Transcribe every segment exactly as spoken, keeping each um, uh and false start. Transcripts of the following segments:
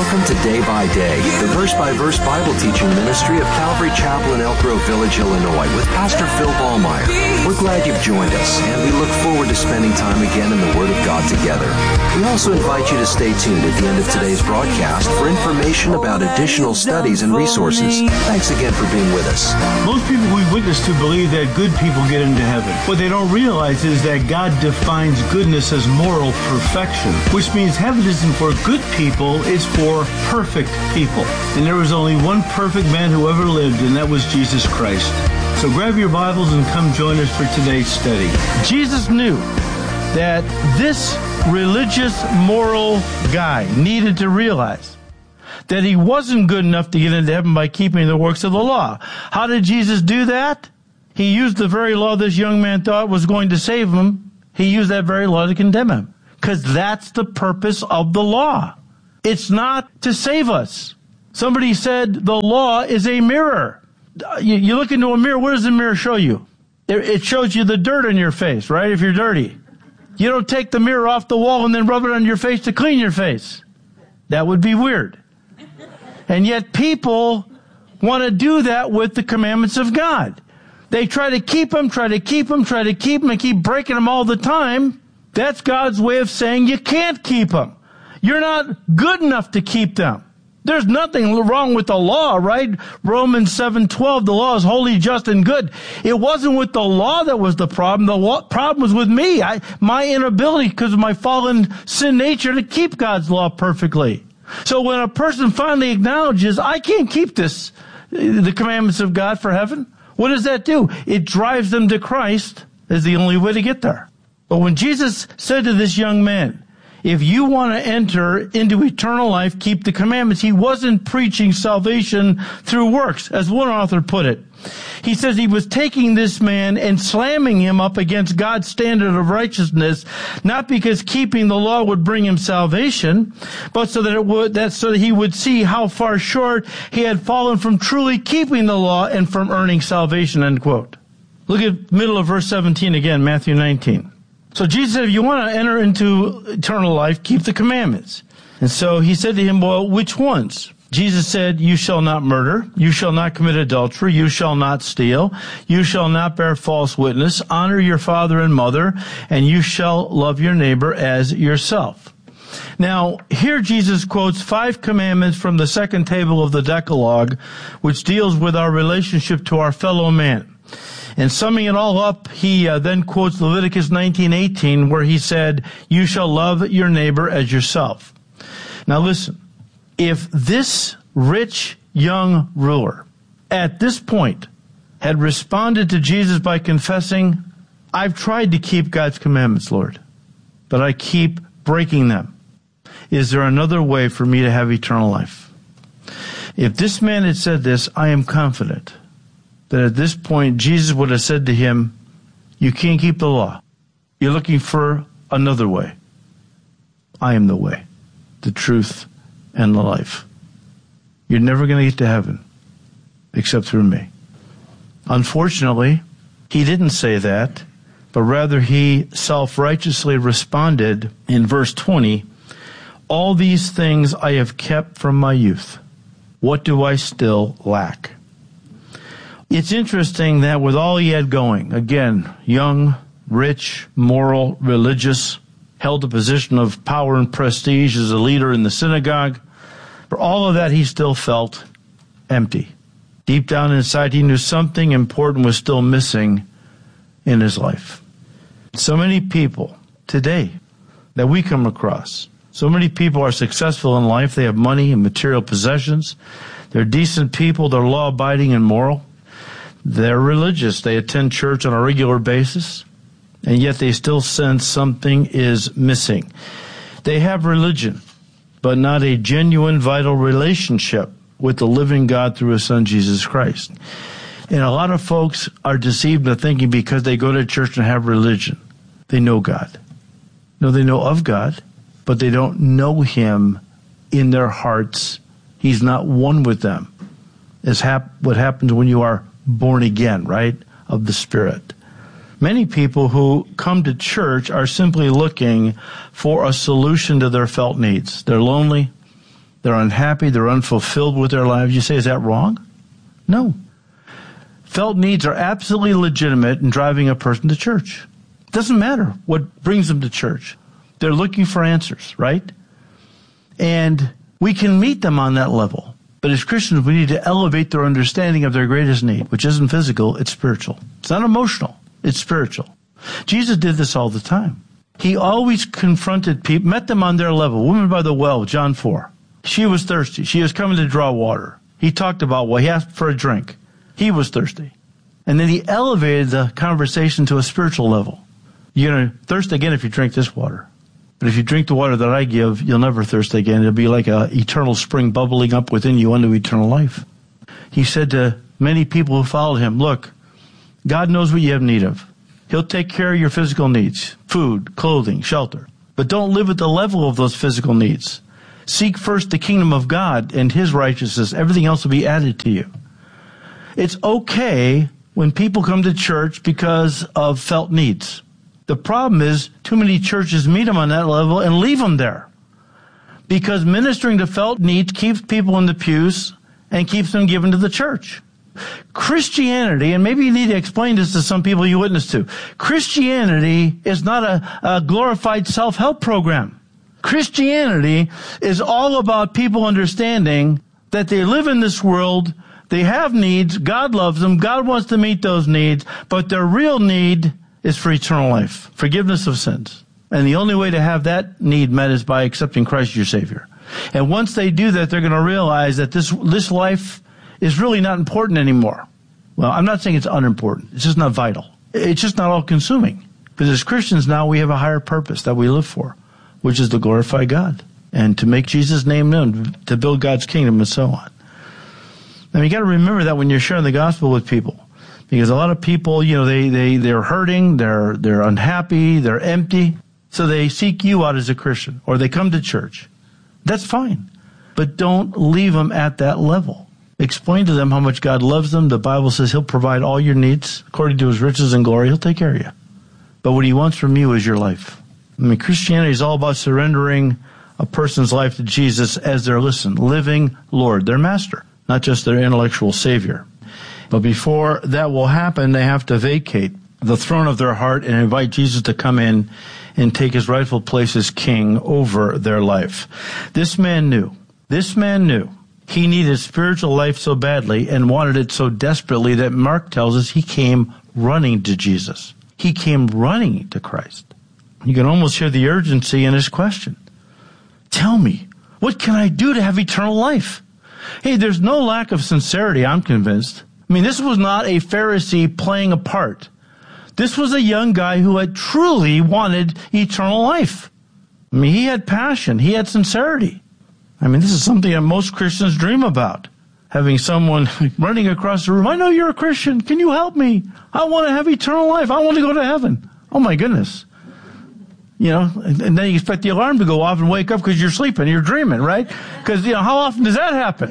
Welcome to Day by Day, the verse-by-verse Bible teaching ministry of Calvary Chapel in Elk Grove Village, Illinois, with Pastor Phil Ballmeyer. We're glad you've joined us, and we look forward to spending time again in the Word of God together. We also invite you to stay tuned at the end of today's broadcast for information about additional studies and resources. Thanks again for being with us. Most people we witness to believe that good people get into heaven. What they don't realize is that God defines goodness as moral perfection, which means heaven isn't for good people, it's for perfect people. And there was only one perfect man who ever lived, and that was Jesus Christ. So grab your Bibles and come join us for today's study. Jesus knew that this religious, moral guy needed to realize that he wasn't good enough to get into heaven by keeping the works of the law. How did Jesus do that? He used the very law this young man thought was going to save him. He used that very law to condemn him. Because that's the purpose of the law. It's not to save us. Somebody said the law is a mirror. You, you look into a mirror, what does the mirror show you? It, it shows you the dirt on your face, right, if you're dirty. You don't take the mirror off the wall and then rub it on your face to clean your face. That would be weird. And yet people want to do that with the commandments of God. They try to keep them, try to keep them, try to keep them, and keep breaking them all the time. That's God's way of saying you can't keep them. You're not good enough to keep them. There's nothing wrong with the law, right? Romans seven twelve, the law is holy, just, and good. It wasn't with the law that was the problem. The law, problem was with me. I, my inability, because of my fallen sin nature, to keep God's law perfectly. So when a person finally acknowledges, I can't keep this, the commandments of God for heaven, what does that do? It drives them to Christ as the only way to get there. But when Jesus said to this young man, if you want to enter into eternal life, keep the commandments, he wasn't preaching salvation through works, as one author put it. He says he was taking this man and slamming him up against God's standard of righteousness, not because keeping the law would bring him salvation, but so that it would, that so that he would see how far short he had fallen from truly keeping the law and from earning salvation, end quote. Look at middle of verse seventeen again, Matthew nineteen. So Jesus said, if you want to enter into eternal life, keep the commandments. And so he said to him, well, which ones? Jesus said, you shall not murder, you shall not commit adultery, you shall not steal, you shall not bear false witness, honor your father and mother, and you shall love your neighbor as yourself. Now, here Jesus quotes five commandments from the second table of the Decalogue, which deals with our relationship to our fellow man. And summing it all up, he uh, then quotes Leviticus nineteen eighteen, where he said, you shall love your neighbor as yourself. Now listen, if this rich young ruler at this point had responded to Jesus by confessing, I've tried to keep God's commandments, Lord, but I keep breaking them. Is there another way for me to have eternal life? If this man had said this, I am confident that at this point, Jesus would have said to him, you can't keep the law. You're looking for another way. I am the way, the truth, and the life. You're never going to get to heaven except through me. Unfortunately, he didn't say that, but rather he self-righteously responded in verse twenty, all these things I have kept from my youth. What do I still lack? It's interesting that with all he had going, again, young, rich, moral, religious, held a position of power and prestige as a leader in the synagogue, for all of that he still felt empty. Deep down inside, he knew something important was still missing in his life. So many people today that we come across, so many people are successful in life. They have money and material possessions. They're decent people. They're law-abiding and moral. They're religious. They attend church on a regular basis, and yet they still sense something is missing. They have religion, but not a genuine, vital relationship with the living God through His Son, Jesus Christ. And a lot of folks are deceived into thinking because they go to church and have religion, they know God. No, they know of God, but they don't know Him in their hearts. He's not one with them. It's hap- what happens when you are born again, right, of the Spirit. Many people who come to church are simply looking for a solution to their felt needs. They're lonely, They're unhappy. They're unfulfilled with their lives. You say, is that wrong? No. Felt needs are absolutely legitimate in driving a person to church. It doesn't matter what brings them to church. They're looking for answers, right? And we can meet them on that level. But as Christians, we need to elevate their understanding of their greatest need, which isn't physical, it's spiritual. It's not emotional, it's spiritual. Jesus did this all the time. He always confronted people, met them on their level. Woman by the well, John four. She was thirsty. She was coming to draw water. He talked about, well, he asked for a drink. He was thirsty. And then he elevated the conversation to a spiritual level. You're going to thirst again if you drink this water. But if you drink the water that I give, you'll never thirst again. It'll be like an eternal spring bubbling up within you unto eternal life. He said to many people who followed him, look, God knows what you have need of. He'll take care of your physical needs, food, clothing, shelter. But don't live at the level of those physical needs. Seek first the kingdom of God and his righteousness. Everything else will be added to you. It's okay when people come to church because of felt needs. The problem is too many churches meet them on that level and leave them there. Because ministering to felt needs keeps people in the pews and keeps them given to the church. Christianity, and maybe you need to explain this to some people you witness to, Christianity is not a, a glorified self-help program. Christianity is all about people understanding that they live in this world, they have needs, God loves them, God wants to meet those needs, but their real need is for eternal life, forgiveness of sins. And the only way to have that need met is by accepting Christ as your Savior. And once they do that, they're going to realize that this this life is really not important anymore. Well, I'm not saying it's unimportant. It's just not vital. It's just not all-consuming. Because as Christians now, we have a higher purpose that we live for, which is to glorify God and to make Jesus' name known, to build God's kingdom and so on. Now, you got to remember that when you're sharing the gospel with people. Because a lot of people, you know, they, they, they're hurting, they're, they're unhappy, they're empty. So they seek you out as a Christian, or they come to church. That's fine. But don't leave them at that level. Explain to them how much God loves them. The Bible says he'll provide all your needs according to his riches and glory. He'll take care of you. But what he wants from you is your life. I mean, Christianity is all about surrendering a person's life to Jesus as their, listen, living Lord, their master, not just their intellectual savior. But before that will happen, they have to vacate the throne of their heart and invite Jesus to come in and take his rightful place as king over their life. This man knew, this man knew he needed spiritual life so badly and wanted it so desperately that Mark tells us he came running to Jesus. He came running to Christ. You can almost hear the urgency in his question. Tell me, what can I do to have eternal life? Hey, there's no lack of sincerity, I'm convinced. I mean, this was not a Pharisee playing a part. This was a young guy who had truly wanted eternal life. I mean, he had passion. He had sincerity. I mean, this is something that most Christians dream about. Having someone running across the room, I know you're a Christian. Can you help me? I want to have eternal life. I want to go to heaven. Oh, my goodness. You know, and then you expect the alarm to go off and wake up because you're sleeping. You're dreaming, right? Because, you know, how often does that happen?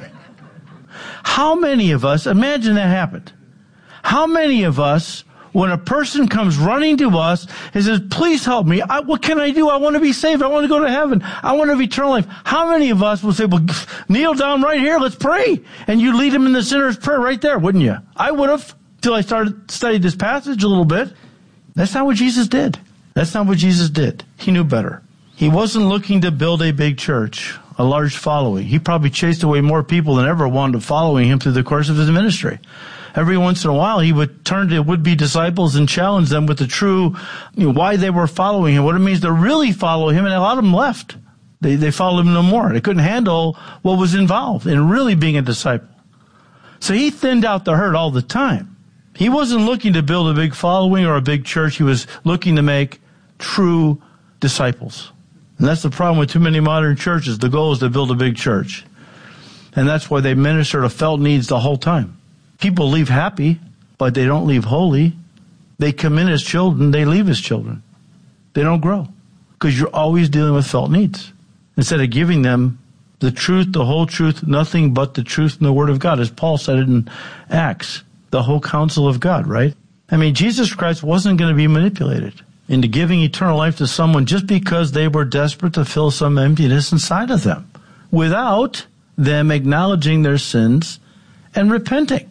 How many of us, imagine that happened. How many of us, when a person comes running to us and says, please help me, I, what can I do? I want to be saved. I want to go to heaven. I want to have eternal life. How many of us will say, well, kneel down right here, let's pray. And you lead him in the sinner's prayer right there, wouldn't you? I would have, till I started studied this passage a little bit. That's not what Jesus did. That's not what Jesus did. He knew better. He wasn't looking to build a big church, a large following. He probably chased away more people than ever wanted following him through the course of his ministry. Every once in a while, he would turn to would-be disciples and challenge them with the true, you know, why they were following him, what it means to really follow him, and a lot of them left. They, they followed him no more. They couldn't handle what was involved in really being a disciple. So he thinned out the herd all the time. He wasn't looking to build a big following or a big church. He was looking to make true disciples. And that's the problem with too many modern churches. The goal is to build a big church. And that's why they minister to felt needs the whole time. People leave happy, but they don't leave holy. They come in as children, they leave as children. They don't grow because you're always dealing with felt needs. Instead of giving them the truth, the whole truth, nothing but the truth and the Word of God, as Paul said it in Acts, the whole counsel of God, right? I mean, Jesus Christ wasn't going to be manipulated into giving eternal life to someone just because they were desperate to fill some emptiness inside of them. without them acknowledging their sins and repenting.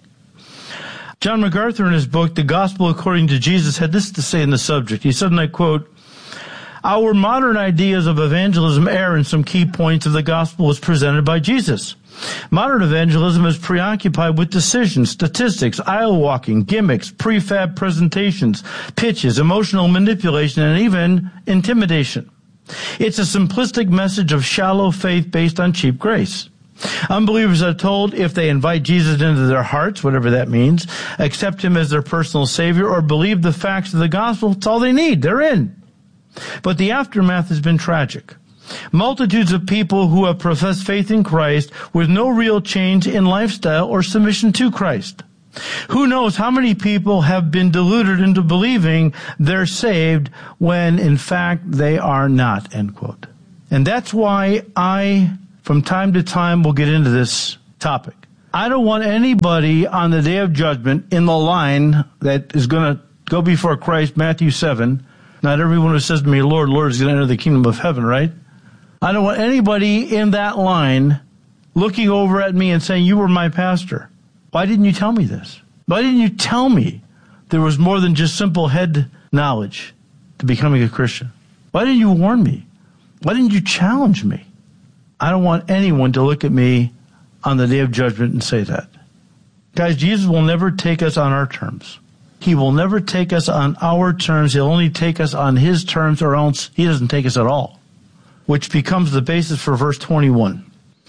John MacArthur, in his book, The Gospel According to Jesus, had this to say in the subject. He said, and I quote, "Our modern ideas of evangelism err in some key points of the gospel as presented by Jesus. Modern evangelism is preoccupied with decisions, statistics, aisle walking, gimmicks, prefab presentations, pitches, emotional manipulation, and even intimidation. It's a simplistic message of shallow faith based on cheap grace. Unbelievers are told if they invite Jesus into their hearts, whatever that means, accept him as their personal savior, or believe the facts of the gospel, it's all they need. They're in. But the aftermath has been tragic. Multitudes of people who have professed faith in Christ with no real change in lifestyle or submission to Christ. Who knows how many people have been deluded into believing they're saved when in fact they are not," end quote. And that's why I, from time to time, will get into this topic. I don't want anybody on the day of judgment in the line that is going to go before Christ, Matthew seven. Not everyone who says to me, "Lord, Lord," is going to enter the kingdom of heaven, right? I don't want anybody in that line looking over at me and saying, "You were my pastor. Why didn't you tell me this? Why didn't you tell me there was more than just simple head knowledge to becoming a Christian? Why didn't you warn me? Why didn't you challenge me?" I don't want anyone to look at me on the day of judgment and say that. Guys, Jesus will never take us on our terms. He will never take us on our terms. He'll only take us on his terms, or else he doesn't take us at all, which becomes the basis for verse twenty-one.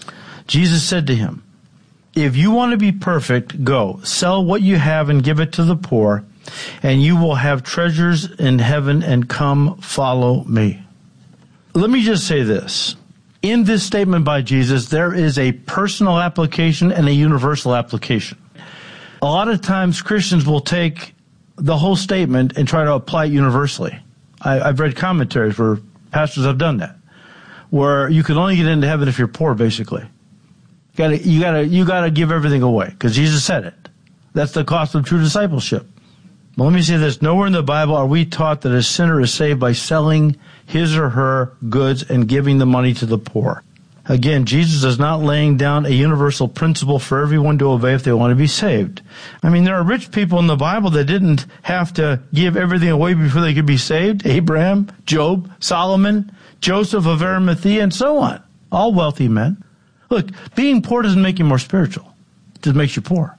Jesus said to him, "If you want to be perfect, go, sell what you have and give it to the poor, and you will have treasures in heaven, and come follow me." Let me just say this. In this statement by Jesus, there is a personal application and a universal application. A lot of times Christians will take the whole statement and try to apply it universally. I, I've read commentaries where pastors have done that, where you can only get into heaven if you're poor, basically. You gotta, you gotta, you gotta give everything away, because Jesus said it. That's the cost of true discipleship. But let me say this. Nowhere in the Bible are we taught that a sinner is saved by selling his or her goods and giving the money to the poor. Again, Jesus is not laying down a universal principle for everyone to obey if they want to be saved. I mean, there are rich people in the Bible that didn't have to give everything away before they could be saved. Abraham, Job, Solomon, Joseph of Arimathea, and so on. All wealthy men. Look, being poor doesn't make you more spiritual. It just makes you poor.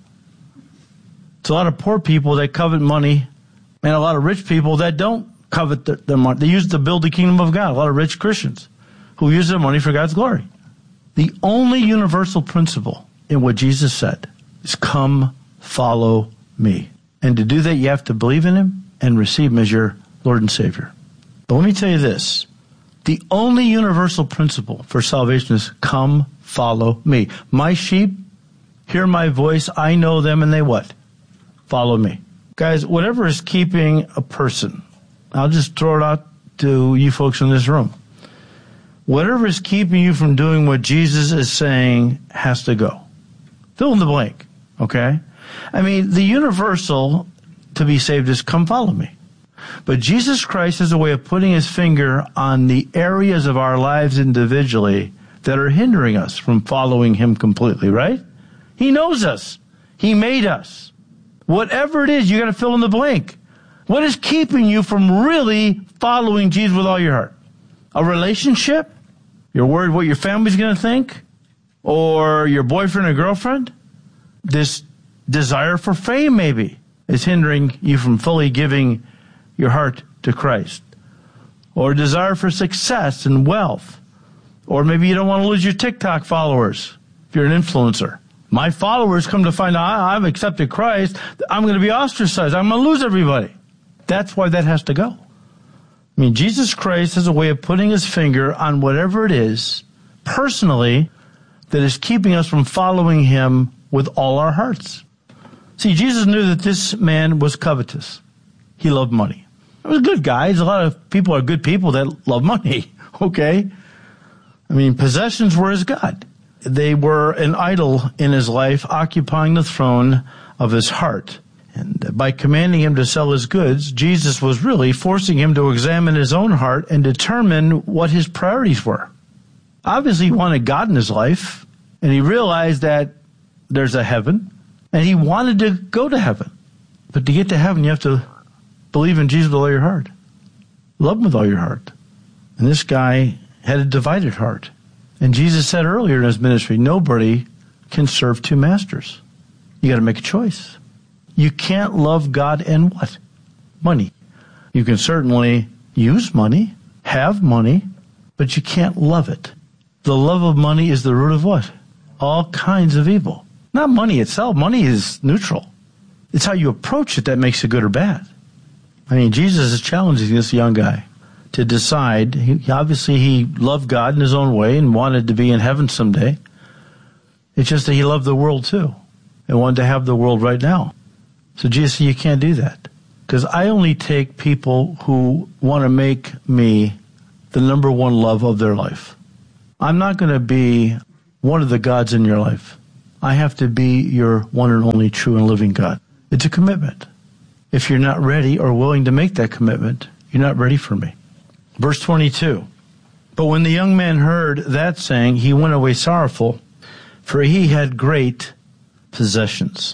It's a lot of poor people that covet money, and a lot of rich people that don't covet their, their money. They use it to build the kingdom of God. A lot of rich Christians who use their money for God's glory. The only universal principle in what Jesus said is, "Come, follow me." And to do that, you have to believe in him and receive him as your Lord and Savior. But let me tell you this. The only universal principle for salvation is, "Come, follow me." My sheep hear my voice. I know them, and they what? Follow me. Guys, whatever is keeping a person, I'll just throw it out to you folks in this room. Whatever is keeping you from doing what Jesus is saying has to go. Fill in the blank, okay? I mean, the universal to be saved is, "Come follow me." But Jesus Christ has a way of putting his finger on the areas of our lives individually that are hindering us from following him completely, right? He knows us. He made us. Whatever it is, you got to fill in the blank. What is keeping you from really following Jesus with all your heart? A relationship? You're worried what your family's going to think? Or your boyfriend or girlfriend? This desire for fame, maybe, is hindering you from fully giving your heart to Christ. Or desire for success and wealth. Or maybe you don't want to lose your TikTok followers if you're an influencer. My followers come to find out I've accepted Christ, I'm going to be ostracized. I'm going to lose everybody. That's why that has to go. I mean, Jesus Christ has a way of putting his finger on whatever it is, personally, that is keeping us from following him with all our hearts. See, Jesus knew that this man was covetous. He loved money. He was a good guy. There's a lot of people are good people that love money, okay? I mean, possessions were his God. They were an idol in his life, occupying the throne of his heart. And by commanding him to sell his goods, Jesus was really forcing him to examine his own heart and determine what his priorities were. obviously he wanted God in his life, and he realized that there's a heaven, and he wanted to go to heaven. But to get to heaven, you have to believe in Jesus with all your heart. Love him with all your heart. And this guy had a divided heart. And Jesus said earlier in his ministry, nobody can serve two masters. You got to make a choice. You can't love God and what? Money. You can certainly use money, have money, but you can't love it. The love of money is the root of what? All kinds of evil. Not money itself. Money is neutral. It's how you approach it that makes it good or bad. I mean, Jesus is challenging this young guy to decide. He, obviously, he loved God in his own way and wanted to be in heaven someday. It's just that he loved the world too and wanted to have the world right now. So Jesus said, you can't do that. Because I only take people who want to make me the number one love of their life. I'm not going to be one of the gods in your life. I have to be your one and only true and living God. It's a commitment. If you're not ready or willing to make that commitment, you're not ready for me. Verse twenty-two. But when the young man heard that saying, he went away sorrowful, for he had great possessions.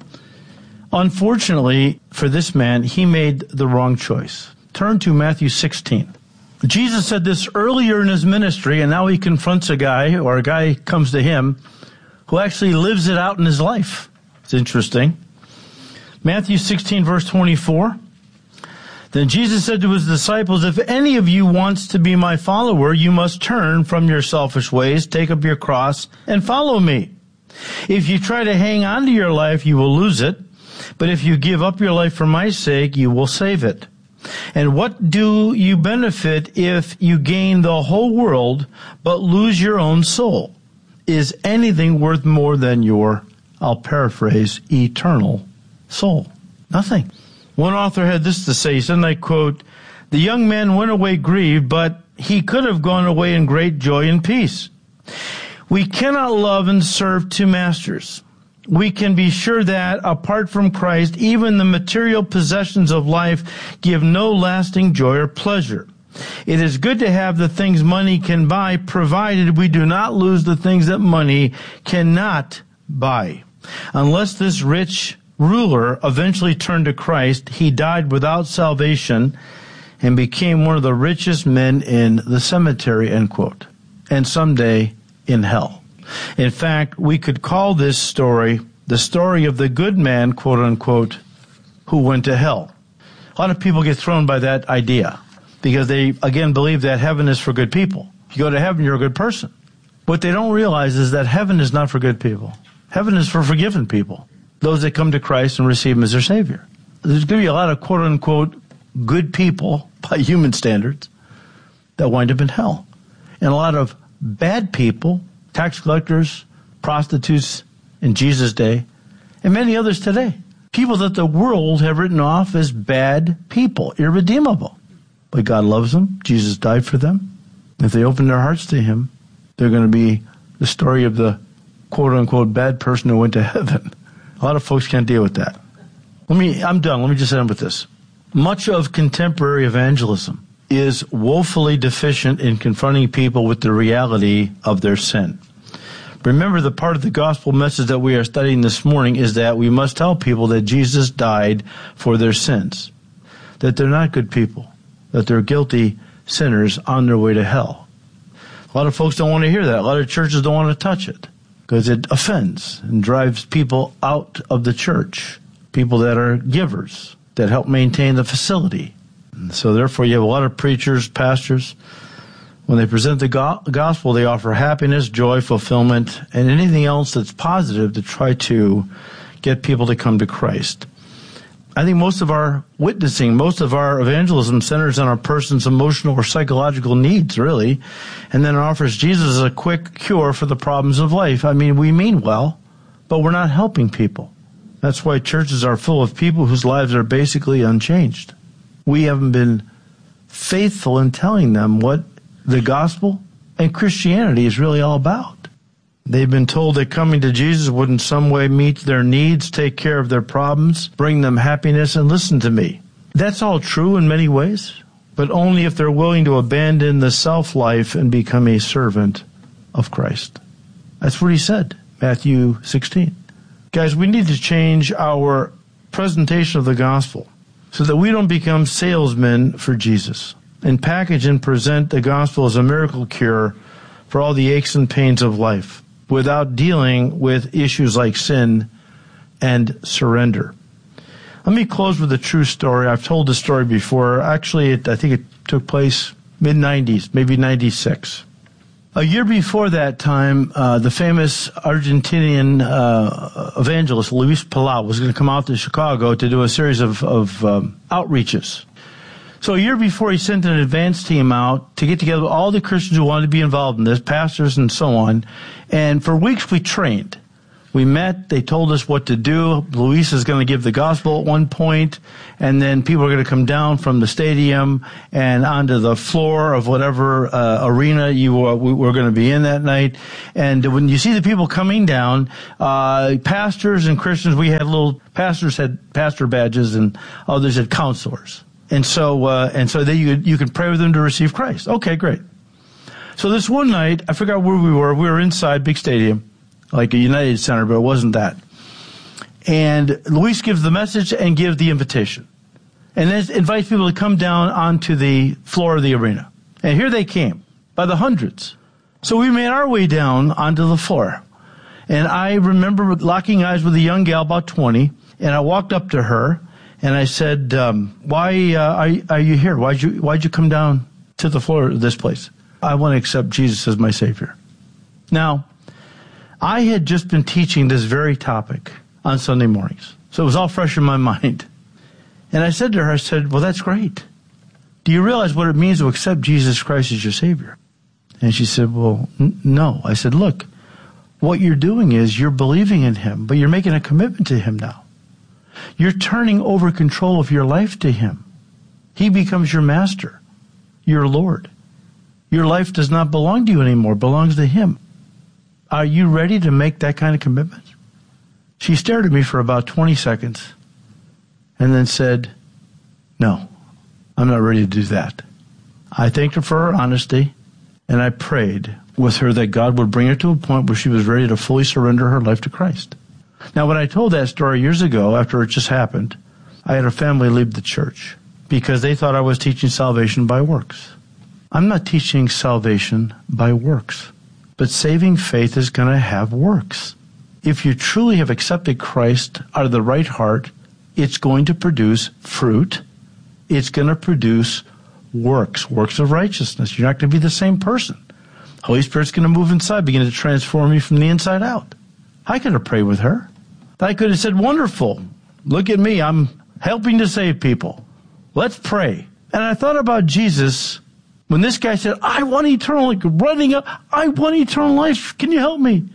Unfortunately for this man, he made the wrong choice. Turn to Matthew sixteen. Jesus said this earlier in his ministry, and now he confronts a guy, or a guy comes to him, who actually lives it out in his life. It's interesting. Matthew sixteen, verse twenty-four. Then Jesus said to his disciples, if any of you wants to be my follower, you must turn from your selfish ways, take up your cross, and follow me. If you try to hang on to your life, you will lose it. But if you give up your life for my sake, you will save it. And what do you benefit if you gain the whole world, but lose your own soul? Is anything worth more than your, I'll paraphrase, eternal soul? Nothing. One author had this to say, he said, and I quote, the young man went away grieved, but he could have gone away in great joy and peace. We cannot love and serve two masters. We can be sure that, apart from Christ, even the material possessions of life give no lasting joy or pleasure. It is good to have the things money can buy, provided we do not lose the things that money cannot buy. Unless this rich ruler eventually turned to Christ, he died without salvation and became one of the richest men in the cemetery, end quote, and someday in hell. In fact, we could call this story the story of the good man, quote unquote, who went to hell. A lot of people get thrown by that idea because they, again, believe that heaven is for good people. If you go to heaven, you're a good person. What they don't realize is that heaven is not for good people. Heaven is for forgiven people, those that come to Christ and receive him as their Savior. There's going to be a lot of, quote unquote, good people by human standards that wind up in hell. And a lot of bad people, tax collectors, prostitutes in Jesus' day, and many others today. People that the world have written off as bad people, irredeemable. But God loves them. Jesus died for them. If they open their hearts to him, they're going to be the story of the quote-unquote bad person who went to heaven. A lot of folks can't deal with that. Let me, I'm done. Let me just end with this. Much of contemporary evangelism is woefully deficient in confronting people with the reality of their sin. Remember, the part of the gospel message that we are studying this morning is that we must tell people that Jesus died for their sins, that they're not good people, that they're guilty sinners on their way to hell. A lot of folks don't want to hear that. A lot of churches don't want to touch it because it offends and drives people out of the church, people that are givers, that help maintain the facility. And so therefore you have a lot of preachers, pastors, when they present the go- gospel, they offer happiness, joy, fulfillment, and anything else that's positive to try to get people to come to Christ. I think most of our witnessing, most of our evangelism centers on a person's emotional or psychological needs, really, and then it offers Jesus as a quick cure for the problems of life. I mean, we mean well, but we're not helping people. That's why churches are full of people whose lives are basically unchanged. We haven't been faithful in telling them what the gospel and Christianity is really all about. They've been told that coming to Jesus would in some way meet their needs, take care of their problems, bring them happiness, and listen to me. That's all true in many ways, but only if they're willing to abandon the self-life and become a servant of Christ. That's what he said, Matthew sixteen. Guys, we need to change our presentation of the gospel so that we don't become salesmen for Jesus and package and present the gospel as a miracle cure for all the aches and pains of life without dealing with issues like sin and surrender. Let me close with a true story. I've told this story before. Actually, it, I think it took place mid nineties, maybe ninety-six. A year before that time, uh, the famous Argentinian uh, evangelist Luis Palau was going to come out to Chicago to do a series of, of um, outreaches. So a year before, he sent an advance team out to get together with all the Christians who wanted to be involved in this, pastors and so on. And for weeks we trained. We met, they told us what to do. Luis is going to give the gospel at one point, and then people are going to come down from the stadium and onto the floor of whatever uh, arena you were, we were going to be in that night. And when you see the people coming down, uh, pastors and Christians, we had little, pastors had pastor badges and others had counselors. And so, uh, and so they, you, you can pray with them to receive Christ. Okay, great. So this one night, I forgot where we were. We were inside big stadium, like a United Center, but it wasn't that. And Luis gives the message and gives the invitation. And then invites people to come down onto the floor of the arena. And here they came, by the hundreds. So we made our way down onto the floor. And I remember locking eyes with a young gal, about twenty, and I walked up to her, and I said, um, why uh, are, are you here? Why'd you, why'd you come down to the floor of this place? I want to accept Jesus as my Savior. Now, I had just been teaching this very topic on Sunday mornings, so it was all fresh in my mind. And I said to her, I said, well, that's great. Do you realize what it means to accept Jesus Christ as your Savior? And she said, well, n- no. I said, look, what you're doing is you're believing in Him, but you're making a commitment to Him now. You're turning over control of your life to Him. He becomes your master, your Lord. Your life does not belong to you anymore, it belongs to Him. Are you ready to make that kind of commitment? She stared at me for about twenty seconds and then said, no, I'm not ready to do that. I thanked her for her honesty, and I prayed with her that God would bring her to a point where she was ready to fully surrender her life to Christ. Now, when I told that story years ago, after it just happened, I had a family leave the church because they thought I was teaching salvation by works. I'm not teaching salvation by works, but saving faith is going to have works. If you truly have accepted Christ out of the right heart, it's going to produce fruit. It's going to produce works, works of righteousness. You're not going to be the same person. Holy Spirit's going to move inside, begin to transform you from the inside out. I could have prayed with her. I could have said, wonderful. Look at me. I'm helping to save people. Let's pray. And I thought about Jesus when this guy said, I want eternal life, running up, I want eternal life. Can you help me?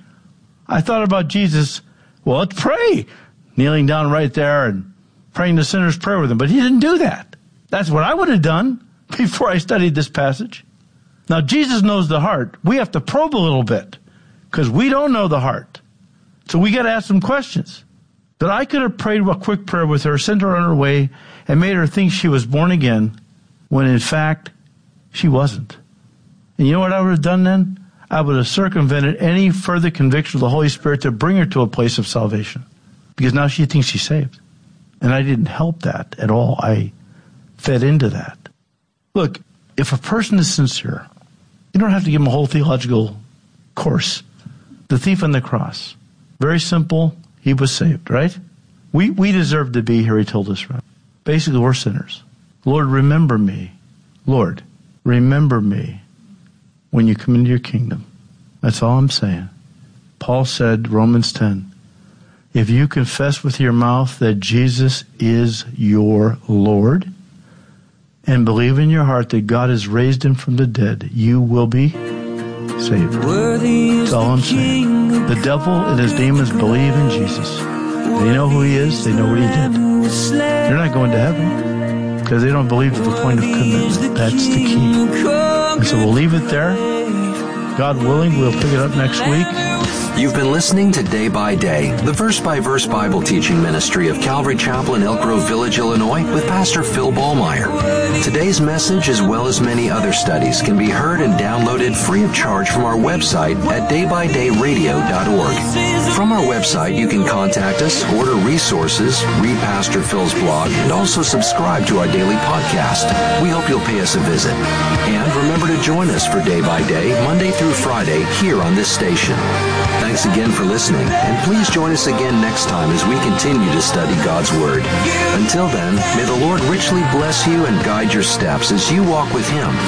I thought about Jesus, well, let's pray. Kneeling down right there and praying the sinner's prayer with him. But he didn't do that. That's what I would have done before I studied this passage. Now, Jesus knows the heart. We have to probe a little bit because we don't know the heart. So we got to ask some questions. That I could have prayed a quick prayer with her, sent her on her way, and made her think she was born again, when in fact, she wasn't. And you know what I would have done then? I would have circumvented any further conviction of the Holy Spirit to bring her to a place of salvation. Because now she thinks she's saved. And I didn't help that at all. I fed into that. Look, if a person is sincere, you don't have to give them a whole theological course. The thief on the cross. Very simple. He was saved, right? We we deserve to be here, he told us, right? Basically, we're sinners. Lord, remember me. Lord, remember me when you come into your kingdom. That's all I'm saying. Paul said, Romans ten, if you confess with your mouth that Jesus is your Lord and believe in your heart that God has raised him from the dead, you will be saved. That's all I'm saying. The devil and his demons believe in Jesus. They know who he is. They know what he did. They're not going to heaven because they don't believe to the point of commitment. That's the key. And so we'll leave it there. God willing, we'll pick it up next week. You've been listening to Day by Day, the verse-by-verse Bible teaching ministry of Calvary Chapel in Elk Grove Village, Illinois, with Pastor Phil Ballmeyer. Today's message, as well as many other studies, can be heard and downloaded free of charge from our website at day by day radio dot org. From our website, you can contact us, order resources, read Pastor Phil's blog, and also subscribe to our daily podcast. We hope you'll pay us a visit. And remember to join us for Day by Day, Monday through Friday, here on this station. Thanks again for listening, and please join us again next time as we continue to study God's Word. Until then, may the Lord richly bless you and guide your steps as you walk with Him